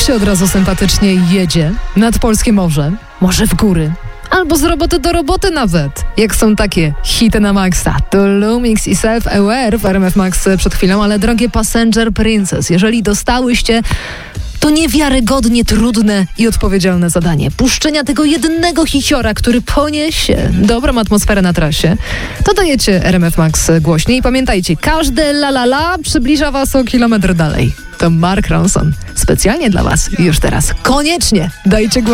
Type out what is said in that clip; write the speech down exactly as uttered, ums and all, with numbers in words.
się od razu sympatycznie jedzie nad polskie morze, może w góry, albo z roboty do roboty nawet. Jak są takie hity na maksa. To Lumix i Self-Aware w R M F Max przed chwilą, ale drogie Passenger Princess, jeżeli dostałyście to niewiarygodnie trudne i odpowiedzialne zadanie puszczenia tego jednego hiciora, który poniesie dobrą atmosferę na trasie, to dajecie R M F Max głośniej i pamiętajcie, każde la la la przybliża was o kilometr dalej. To Mark Ronson. Specjalnie dla was już teraz. Koniecznie dajcie głośniej.